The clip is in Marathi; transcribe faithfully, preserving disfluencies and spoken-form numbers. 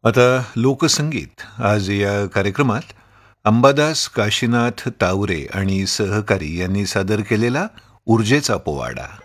आता लोकसंगीत आज या कार्यक्रमात अंबादास काशीनाथ तावरे आणि सहकारी यांनी सादर केलेला ऊर्जेचा पोवाडा.